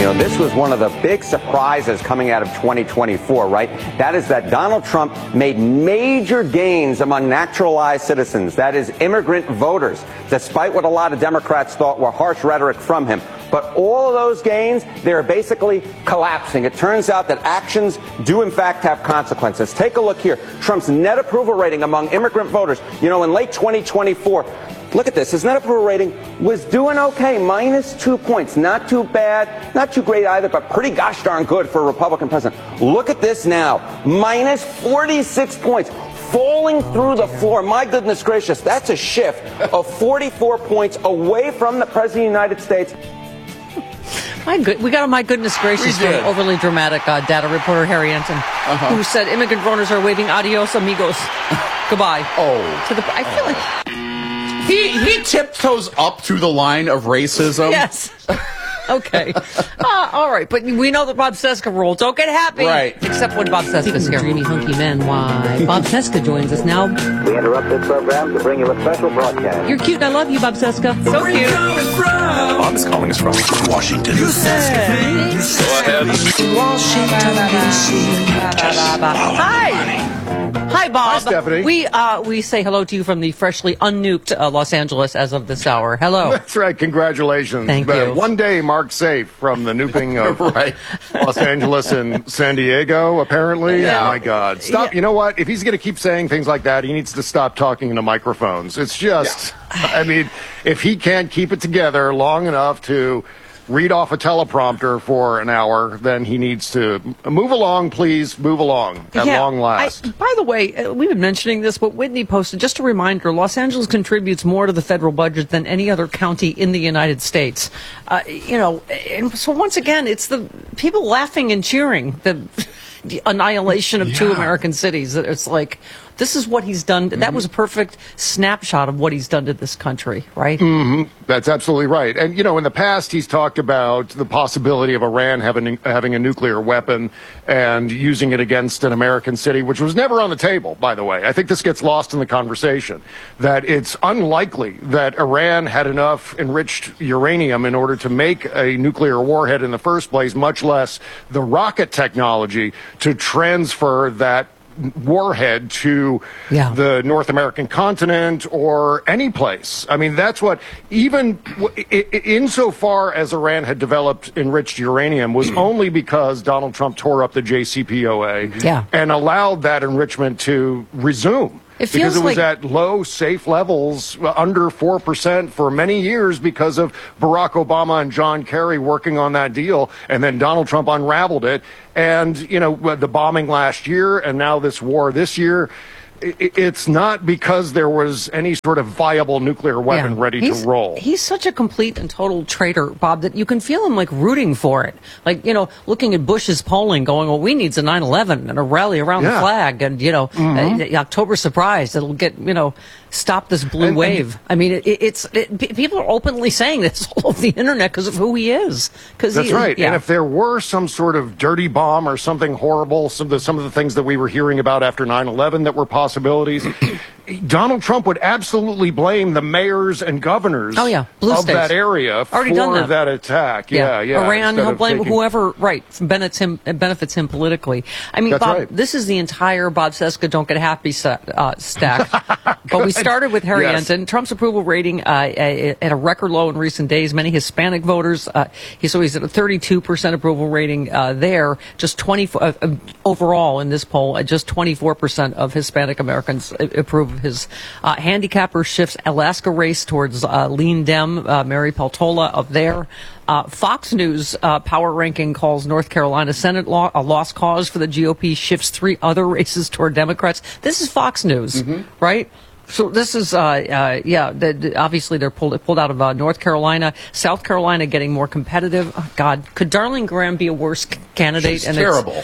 This was one of the big surprises coming out of 2024, right? That is that Donald Trump made major gains among naturalized citizens, that is, immigrant voters, despite what a lot of Democrats thought were harsh rhetoric from him. But all of those gains, they're basically collapsing. It turns out that actions do, in fact, have consequences. Take a look here. Trump's net approval rating among immigrant voters, in late 2024, look at this. His net approval rating was doing okay, -2 points. Not too bad, not too great either, but pretty gosh darn good for a Republican president. Look at this now, -46 points. Falling through the floor. My goodness gracious, that's a shift of 44 points away from the President of the United States. We got a my goodness gracious from overly dramatic data reporter Harry Enton, who said immigrant voters are waving adios amigos. Goodbye. I feel like he tiptoes up to the line of racism. Yes. Okay. All right. But we know the Bob Cesca rule. Don't get happy. Right. Except when Bob Cesca's here. Dreamy, hunky men. Why? Bob Cesca joins us now. We interrupt this program to bring you a special broadcast. You're cute. I love you, Bob Cesca. So cute. Bob is calling us from Washington. Go ahead. Washington, Hi. Hi, Bob. Hi, Stephanie. We say hello to you from the freshly unnuked Los Angeles as of this hour. Hello. That's right. Congratulations. Thank you. One day, Mark safe from the nuking of Right. Los Angeles and San Diego, apparently. Yeah. Oh, my God. Stop. Yeah. You know what? If he's going to keep saying things like that, he needs to stop talking into microphones. It's just, I mean, if he can't keep it together long enough to read off a teleprompter for an hour, then he needs to move along, please, move along at long last. By the way, we've been mentioning this, but Whitney posted, just a reminder, Los Angeles contributes more to the federal budget than any other county in the United States. And so once again, it's the people laughing and cheering the annihilation of two American cities. It's like, this is what he's done. That was a perfect snapshot of what he's done to this country, right? Mm-hmm. That's absolutely right. And, in the past, he's talked about the possibility of Iran having a nuclear weapon and using it against an American city, which was never on the table, by the way. I think this gets lost in the conversation, that it's unlikely that Iran had enough enriched uranium in order to make a nuclear warhead in the first place, much less the rocket technology to transfer that warhead to the North American continent or any place. I mean, that's what, even insofar as Iran had developed enriched uranium, was only because Donald Trump tore up the JCPOA and allowed that enrichment to resume. Because it was at low, safe levels, under 4% for many years because of Barack Obama and John Kerry working on that deal. And then Donald Trump unraveled it. And, the bombing last year and now this war this year, it's not because there was any sort of viable nuclear weapon ready to roll. He's such a complete and total traitor, Bob, that you can feel him rooting for it. Looking at Bush's polling going, well, we need a 9/11 and a rally around the flag and, October surprise. It'll get, stop this blue wave. I mean, people are openly saying this all over the internet because of who he is. That's right. And if there were some sort of dirty bomb or something horrible, some of the things that we were hearing about after 9/11 that were possibilities, Donald Trump would absolutely blame the mayors and governors Blue of states. that area for that attack. Iran, he'll blame whoever, benefits him politically. I mean, That's Bob, right. this is the entire Bob Cesca Don't Get Happy stack. But we started with Harry Enton. Trump's approval rating at a record low in recent days. Many Hispanic voters, he's at a 32% approval rating there. Just 24 overall in this poll, just 24% of Hispanic Americans approve of his handicapper shifts Alaska race towards lean Dem, Mary Peltola of there. Fox News power ranking calls North Carolina Senate law a lost cause for the GOP, shifts 3 other races toward Democrats. This is Fox News, right? So this is, obviously they're pulled out of North Carolina. South Carolina getting more competitive. Oh, God, could Darlene Graham be a worse candidate? She's terrible.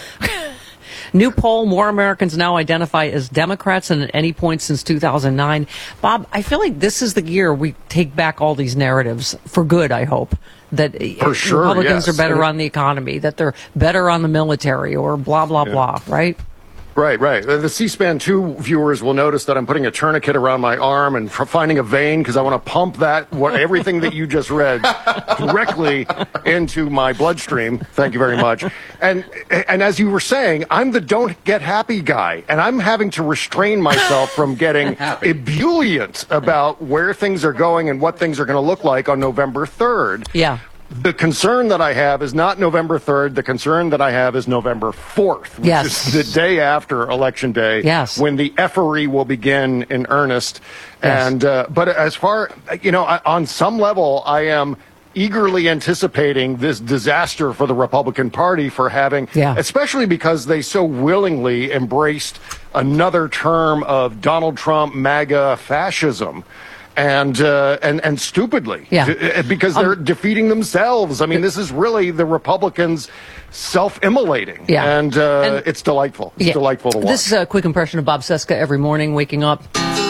New poll, more Americans now identify as Democrats than at any point since 2009. Bob, I feel like this is the year we take back all these narratives for good, I hope. That Republicans are better on the economy, that they're better on the military, or blah, blah, blah, right? Right. The C-SPAN 2 viewers will notice that I'm putting a tourniquet around my arm and finding a vein because I want to pump everything that you just read directly into my bloodstream. Thank you very much. And as you were saying, I'm the don't get happy guy, and I'm having to restrain myself from getting ebullient about where things are going and what things are going to look like on November 3rd. Yeah. The concern that I have is not November 3rd. The concern that I have is November 4th, which is the day after Election Day, when the effery will begin in earnest. Yes. And but as far, on some level, I am eagerly anticipating this disaster for the Republican Party for having, especially because they so willingly embraced another term of Donald Trump MAGA fascism. And stupidly, because they're defeating themselves. I mean, this is really the Republicans self-immolating, and it's delightful. It's delightful to watch. This is a quick impression of Bob Cesca every morning waking up.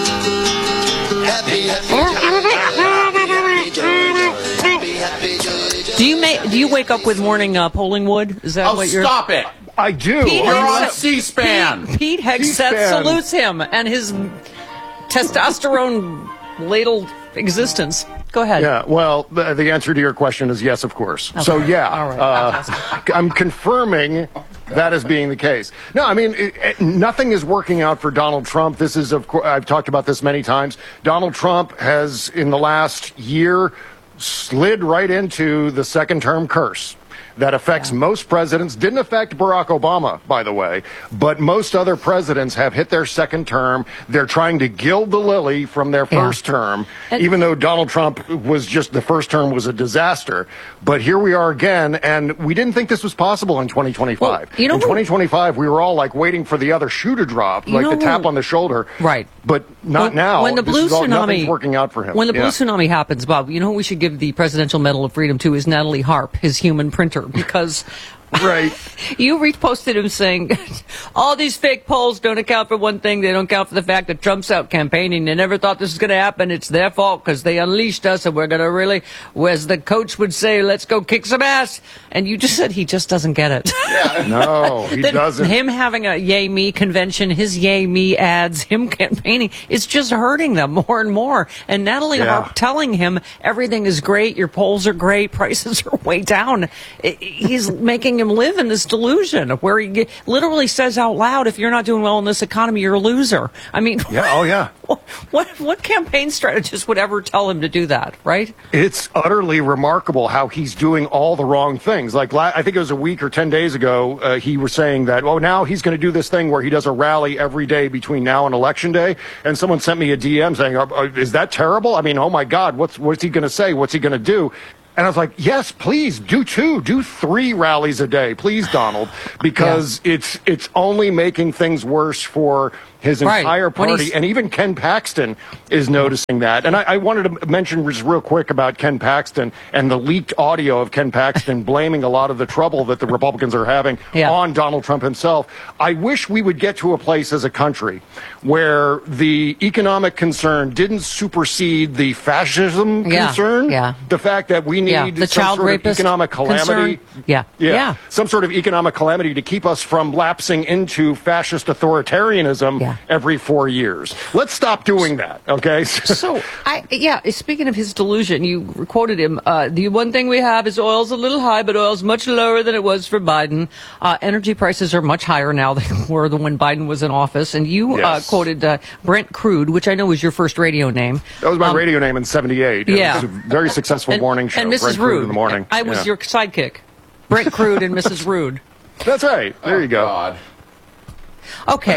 Do you wake up with morning polling wood? Is that what you're? Stop it! I do. You're on C-SPAN. Pete Hegseth salutes him and his testosterone ladled existence. Go ahead. Yeah, well, the answer to your question is yes, of course. Okay. So, all right. I'm confirming that as being the case. No, I mean, nothing is working out for Donald Trump. This is, of course, I've talked about this many times. Donald Trump has, in the last year, slid right into the second-term curse that affects most presidents. Didn't affect Barack Obama, by the way, but most other presidents have hit their second term. They're trying to gild the lily from their first term, even though Donald Trump was just, the first term was a disaster. But here we are again, and we didn't think this was possible in 2025. Well, in 2025, we were all like waiting for the other shoe to drop, like the tap on the shoulder. Right. But not now. When the blue tsunami, nothing's working out for him. When the blue tsunami happens, Bob, you know who we should give the Presidential Medal of Freedom to is Natalie Harp, his human printer, because right. You reposted him saying, all these fake polls don't account for one thing. They don't account for the fact that Trump's out campaigning. They never thought this was going to happen. It's their fault because they unleashed us, and we're going to really, as the coach would say, let's go kick some ass. And you just said he just doesn't get it. Yeah. No, he doesn't. Him having a Yay Me convention, his Yay Me ads, him campaigning, it's just hurting them more and more. And Natalie Harp telling him everything is great, your polls are great, prices are way down. He's making him live in this delusion where he literally says out loud, if you're not doing well in this economy, you're a loser. I mean, what campaign strategist would ever tell him to do that, right? It's utterly remarkable how he's doing all the wrong things. Like, I think it was a week or 10 days ago, he was saying that, now he's going to do this thing where he does a rally every day between now and Election Day. And someone sent me a DM saying, is that terrible? I mean, oh my God, what's he going to say? What's he going to do? And I was like, yes, please, do 3 rallies a day, please, Donald, because it's only making things worse for his entire party. And even Ken Paxton is noticing that. And I wanted to mention just real quick about Ken Paxton and the leaked audio of Ken Paxton blaming a lot of the trouble that the Republicans are having on Donald Trump himself. I wish we would get to a place as a country where the economic concern didn't supersede the fascism concern. Yeah. The fact that we need the some sort of economic calamity. Some sort of economic calamity to keep us from lapsing into fascist authoritarianism every 4 years. Let's stop doing that, okay? So, speaking of his delusion, you quoted him, the one thing we have is oil's a little high, but oil's much lower than it was for Biden. Energy prices are much higher now than they were when Biden was in office. And you quoted Brent Crude, which I know was your first radio name. That was my radio name in 78. Yeah. It was a very successful morning show. And Mrs. Brent Rude. Crude in the morning. I was your sidekick. Brent Crude and Mrs. Rude. That's right. There you go. God. Okay.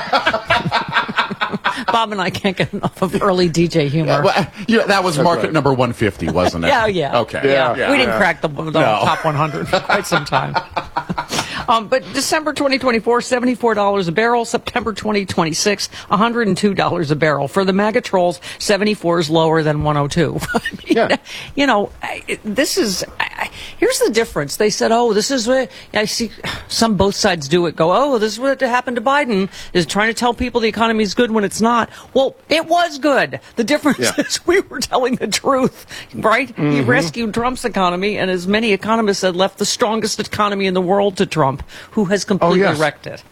Bob and I can't get enough of early DJ humor. That was market number 150, wasn't it? Yeah. Okay. Yeah. We didn't crack the top 100 for quite some time. But December 2024, $74 a barrel. September 2026, $102 a barrel. For the MAGA trolls, 74 is lower than 102. This is, here's the difference. They said, this is what, I see both sides do it, go, this is what happened to Biden, is trying to tell people the economy is good when it's not. Well, it was good. The difference is we were telling the truth, right? Mm-hmm. He rescued Trump's economy, and as many economists said, left the strongest economy in the world to Trump, who has completely wrecked it.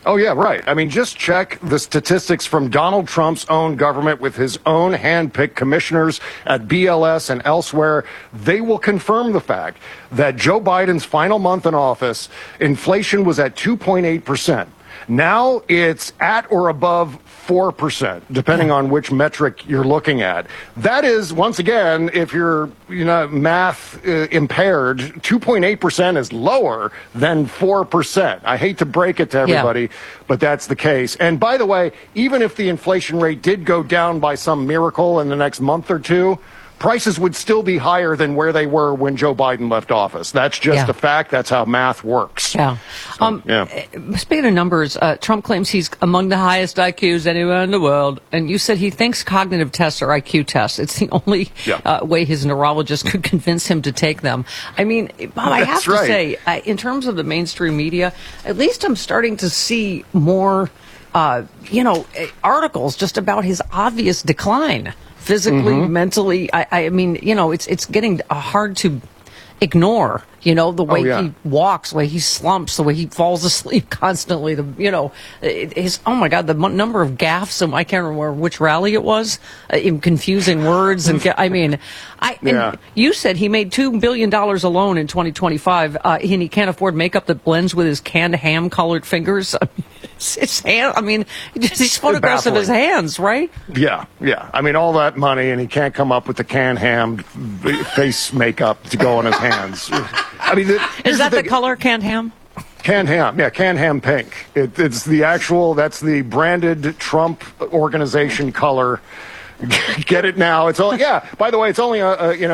Oh, yeah, right. I mean, just check the statistics from Donald Trump's own government with his own hand-picked commissioners at BLS and elsewhere. They will confirm the fact that Joe Biden's final month in office, inflation was at 2.8%. Now it's at or above 4%, depending on which metric you're looking at. That is, once again, if you're math impaired, 2.8% is lower than 4%. I hate to break it to everybody, but that's the case. And by the way, even if the inflation rate did go down by some miracle in the next month or two, prices would still be higher than where they were when Joe Biden left office. That's just a fact. That's how math works. Yeah. Speaking of numbers, Trump claims he's among the highest IQs anywhere in the world. And you said he thinks cognitive tests are IQ tests. It's the only way his neurologist could convince him to take them. I mean, Bob, I have to say, in terms of the mainstream media, at least I'm starting to see more, articles just about his obvious decline. Physically, mentally, I mean, it's getting hard to ignore, the way he walks, the way he slumps, the way he falls asleep constantly, oh my God, the number of gaffes, and I can't remember which rally it was, in confusing words, and and you said he made $2 billion alone in 2025, and he can't afford makeup that blends with his canned ham-colored fingers. His hand, I mean, these photographs of his hands, right? Yeah. I mean, all that money, and he can't come up with the canned ham face makeup to go on his hands. I mean, is that the color, canned ham? Canned ham, canned ham pink. It's the actual, that's the branded Trump organization color. Get it now. It's all, by the way, it's only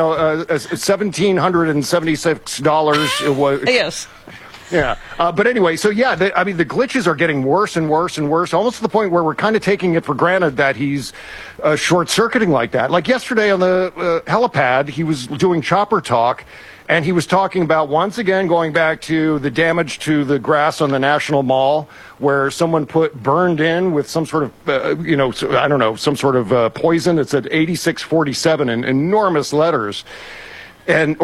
$1,776. It was. Yes. Yeah. But anyway, so the glitches are getting worse and worse and worse, almost to the point where we're kind of taking it for granted that he's short-circuiting like that. Like yesterday on the helipad, he was doing chopper talk, and he was talking about, once again, going back to the damage to the grass on the National Mall, where someone burned in with some sort of, some sort of poison. It said 8647 in enormous letters. I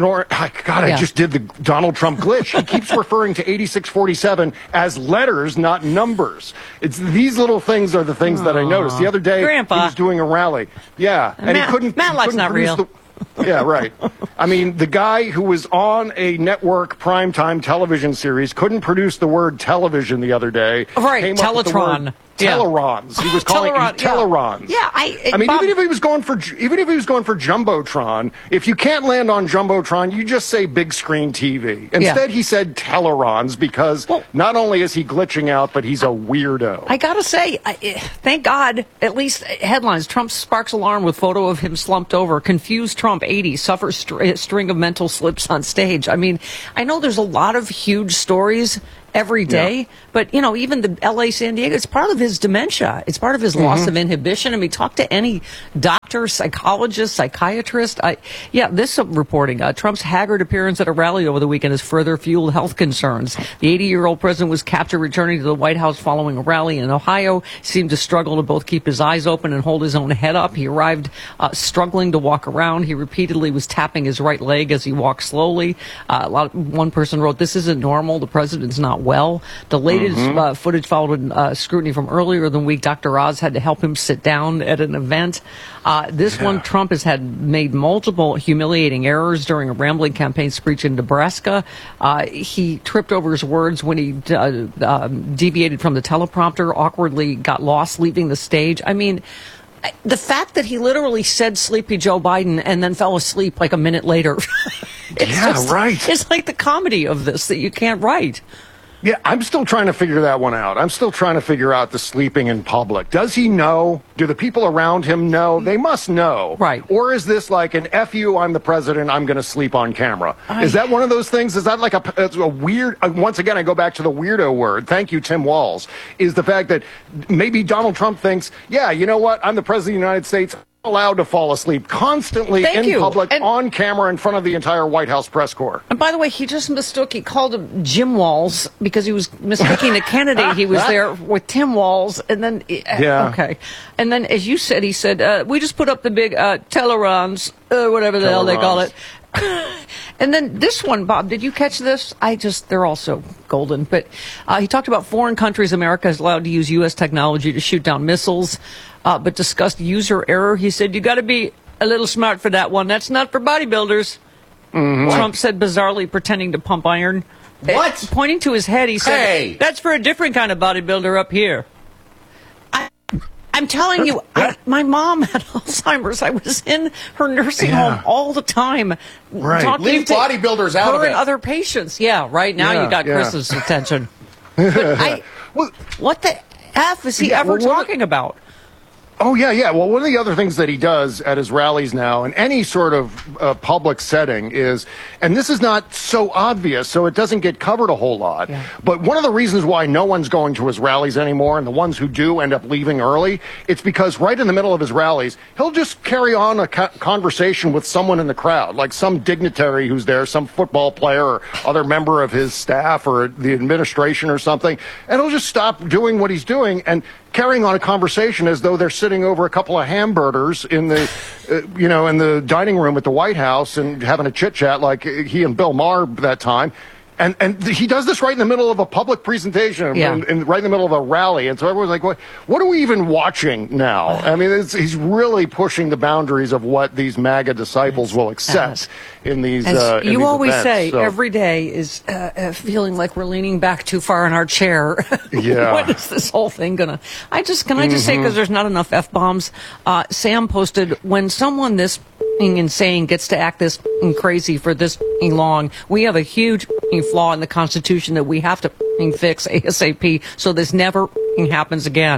just did the Donald Trump glitch. He keeps referring to 8647 as letters, not numbers. It's these little things are the things that I noticed. The other day, Grandpa. He was doing a rally. Yeah. And he couldn't. Matlock's not real. Yeah, right. I mean, the guy who was on a network primetime television series couldn't produce the word television the other day. Right, Teletron. Telerons. He was calling it Telerons. Yeah, I mean, even if he was going for Jumbotron, if you can't land on Jumbotron, you just say big screen TV. Instead, he said Telerons because not only is he glitching out, but he's a weirdo. I gotta say, thank God, at least headlines. Trump sparks alarm with photo of him slumped over. Confused Trump 80 suffers string of mental slips on stage. I mean, I know there's a lot of huge stories every day, but even the LA San Diego, it's part of his dementia. It's part of his loss of inhibition. I mean, talk to any doctor, psychologist, psychiatrist. This reporting, Trump's haggard appearance at a rally over the weekend has further fueled health concerns. The 80-year-old president was captured returning to the White House following a rally in Ohio. He seemed to struggle to both keep his eyes open and hold his own head up. He arrived struggling to walk around. He repeatedly was tapping his right leg as he walked slowly. One person wrote, "This isn't normal. The president's not well." The latest footage followed scrutiny from earlier in the week. Dr. Oz had to help him sit down at an event. This one, Trump has made multiple humiliating errors during a rambling campaign speech in Nebraska. He tripped over his words when he deviated from the teleprompter, awkwardly got lost leaving the stage. I mean, the fact that he literally said Sleepy Joe Biden and then fell asleep like a minute later. Right. It's like the comedy of this that you can't write. Yeah, I'm still trying to figure that one out. I'm still trying to figure out the sleeping in public. Does he know? Do the people around him know? They must know. Right. Or is this like an F you, I'm the president, I'm going to sleep on camera? Is that one of those things? Is that like a weird, once again, I go back to the weirdo word. Thank you, Tim Walz. Is the fact that maybe Donald Trump thinks, yeah, you know what? I'm the president of the United States. Allowed to fall asleep constantly public, on camera, in front of the entire White House press corps. And by the way, he just mistook. He called him Jim Walz because he was mistaking a candidate. He was there with Tim Walz, and then okay, and then as you said, he said we just put up the big Telerons, whatever the hell they call it. And then this one, Bob, did you catch this? They're all so golden. But he talked about foreign countries America is allowed to use U.S. technology to shoot down missiles, but discussed user error. He said, you got to be a little smart for that one. That's not for bodybuilders. Mm-hmm. Trump said bizarrely, pretending to pump iron. What? Pointing to his head, he said, hey, that's for a different kind of bodybuilder up here. I'm telling you, my mom had Alzheimer's. I was in her nursing home all the time. Right. Leave bodybuilders out of it. And other patients. Yeah, right now you got Chris's attention. But what the F is he ever talking about? Oh, yeah. Well, one of the other things that he does at his rallies now, in any sort of public setting, is, and this is not so obvious, so it doesn't get covered a whole lot, but one of the reasons why no one's going to his rallies anymore, and the ones who do end up leaving early, it's because right in the middle of his rallies, he'll just carry on a conversation with someone in the crowd, like some dignitary who's there, some football player or other member of his staff or the administration or something, and he'll just stop doing what he's doing and carrying on a conversation as though they're sitting over a couple of hamburgers in the, in the dining room at the White House and having a chit chat like he and Bill Maher that time. And he does this right in the middle of a public presentation, and right in the middle of a rally. And so everyone's like, what are we even watching now? I mean, he's really pushing the boundaries of what these MAGA disciples will accept in these As you always events. say, every day is feeling like we're leaning back too far in our chair. Yeah. What is this whole thing gonna... Can I just say, because there's not enough F-bombs, Sam posted, when someone this insane gets to act this crazy for this long, we have a huge flaw in the Constitution that we have to fix ASAP so this never happens again.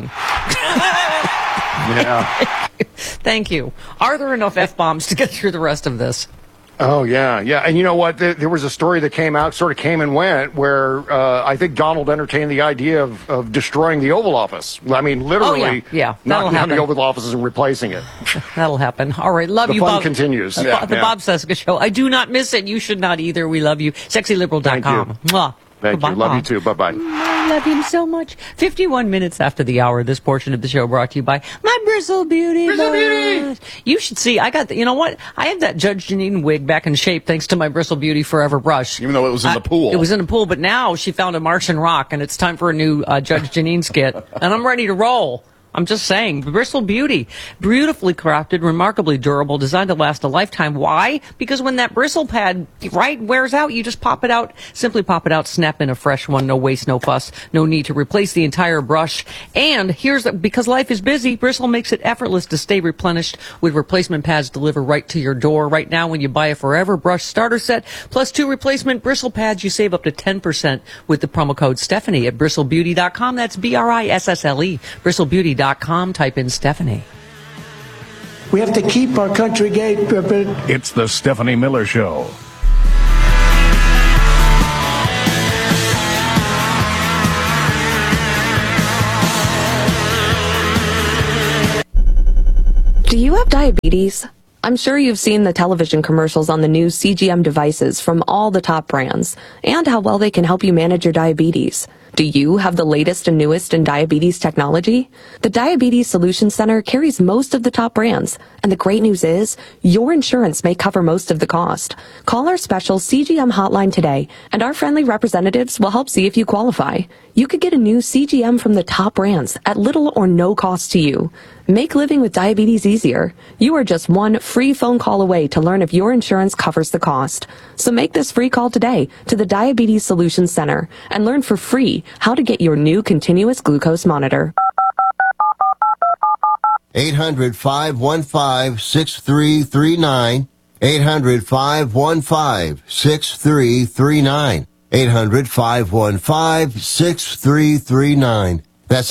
Yeah. Thank you. Are there enough F-bombs to get through the rest of this? Oh, yeah. And you know what? There was a story that came and went, where I think Donald entertained the idea of destroying the Oval Office. I mean, literally knocking down the Oval Office and replacing it. That'll happen. All right. Love you, Bob. The fun continues. The Bob Cesca Show. I do not miss it. You should not either. We love you. SexyLiberal.com. Mwah. Thank you. Love you too. Bye-bye. I love him so much. 51 minutes after the hour, this portion of the show brought to you by my Bristle Beauty. Bristle Beauty! You should see, I got you know what? I had that Judge Janine wig back in shape thanks to my Bristle Beauty Forever brush. Even though it was in the pool. It was in the pool, but now she found a Martian rock, and it's time for a new Judge Janine skit. And I'm ready to roll. I'm just saying, Bristle Beauty, beautifully crafted, remarkably durable, designed to last a lifetime. Why? Because when that bristle pad, wears out, you just pop it out, simply pop it out, snap in a fresh one, no waste, no fuss, no need to replace the entire brush. And because life is busy, Bristle makes it effortless to stay replenished with replacement pads delivered right to your door. Right now, when you buy a Forever Brush starter set, plus 2 replacement bristle pads, you save up to 10% with the promo code Stephanie at bristlebeauty.com. That's BRISSLE, bristlebeauty.com. Type in Stephanie. We have to keep our country gay. It's the Stephanie Miller Show. Do you have diabetes? I'm sure you've seen the television commercials on the new CGM devices from all the top brands and how well they can help you manage your diabetes. Do you have the latest and newest in diabetes technology? The Diabetes Solutions Center carries most of the top brands, and the great news is your insurance may cover most of the cost. Call our special CGM hotline today, and our friendly representatives will help see if you qualify. You could get a new CGM from the top brands at little or no cost to you. Make living with diabetes easier. You are just one free phone call away to learn if your insurance covers the cost. So make this free call today to the Diabetes Solutions Center and learn for free how to get your new continuous glucose monitor. 800-515-6339. 800-515-6339. 800-515-6339. That's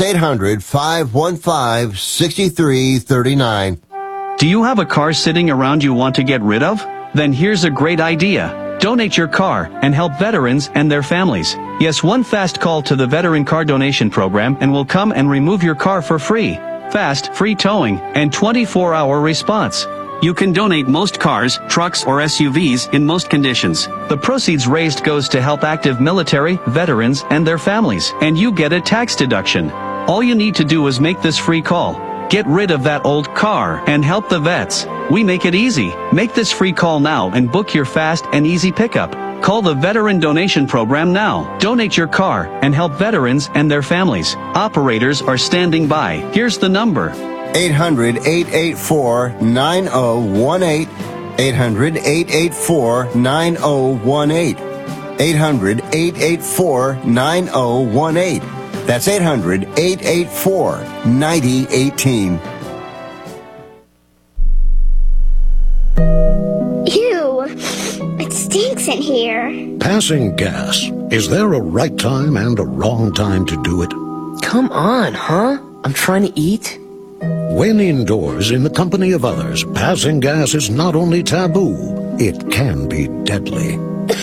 800-515-6339. Do you have a car sitting around you want to get rid of? Then here's a great idea. Donate your car and help veterans and their families. Yes, one fast call to the Veteran Car Donation Program and we'll come and remove your car for free. Fast, free towing, and 24-hour response. You can donate most cars, trucks, or SUVs in most conditions. The proceeds raised goes to help active military, veterans, and their families, and you get a tax deduction. All you need to do is make this free call. Get rid of that old car and help the vets. We make it easy. Make this free call now and book your fast and easy pickup. Call the Veteran Donation Program now. Donate your car and help veterans and their families. Operators are standing by. Here's the number. 800-884-9018. 800-884-9018. 800-884-9018. That's 800-884-9018. Ew, it stinks in here. Passing gas. Is there a right time and a wrong time to do it? Come on, huh? I'm trying to eat. When indoors in the company of others, passing gas is not only taboo, it can be deadly.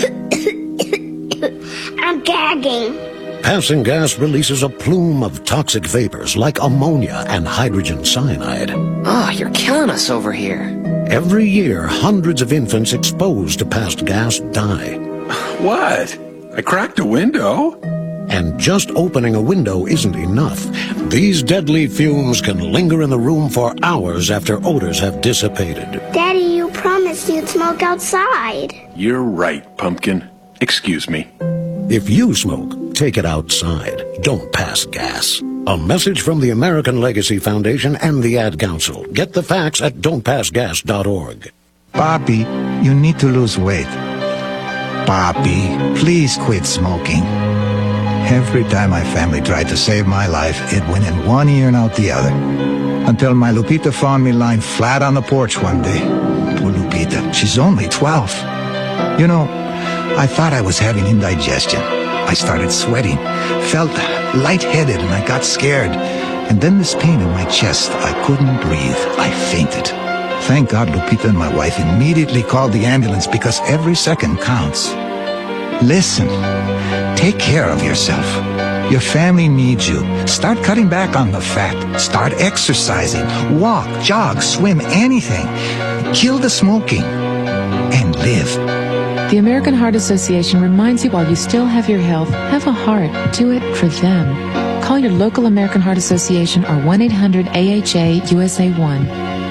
I'm gagging. Passing gas releases a plume of toxic vapors like ammonia and hydrogen cyanide. Oh, you're killing us over here. Every year, hundreds of infants exposed to passed gas die. What? I cracked a window? And just opening a window isn't enough. These deadly fumes can linger in the room for hours after odors have dissipated. Daddy, you promised you'd smoke outside. You're right, Pumpkin. Excuse me. If you smoke, take it outside. Don't pass gas. A message from the American Legacy Foundation and the Ad Council. Get the facts at don'tpassgas.org. Papi, you need to lose weight. Papi, please quit smoking. Every time my family tried to save my life, it went in one ear and out the other. Until my Lupita found me lying flat on the porch one day. Poor Lupita, she's only 12. You know, I thought I was having indigestion. I started sweating, felt lightheaded, and I got scared. And then this pain in my chest, I couldn't breathe. I fainted. Thank God Lupita and my wife immediately called the ambulance because every second counts. Listen, take care of yourself. Your family needs you. Start cutting back on the fat. Start exercising. Walk, jog, swim, anything. Kill the smoking. And live. The American Heart Association reminds you while you still have your health, have a heart. Do it for them. Call your local American Heart Association or 1-800-AHA-USA1.